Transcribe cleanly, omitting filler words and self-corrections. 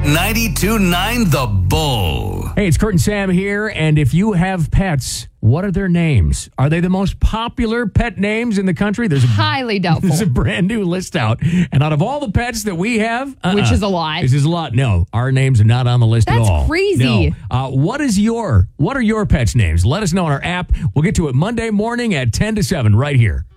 92.9 The Bull. Hey, it's Kurt and Sam here, and if you have pets, what are their names? Are they the most popular pet names in the country? Highly doubtful. There's a brand new list out, and out of all the pets that we have, which is a lot. This is a lot. No, our names are not on the list at all. That's crazy. No. What are your pets' names? Let us know on our app. We'll get to it Monday morning at 10 to 7 right here.